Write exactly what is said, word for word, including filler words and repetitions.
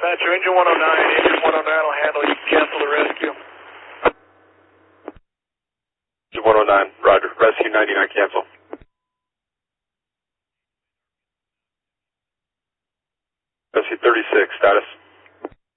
Dispatcher, engine one oh nine, engine one oh nine will handle you. Cancel the rescue. Engine one oh nine, roger. Rescue ninety-nine, cancel. Rescue thirty-six, status.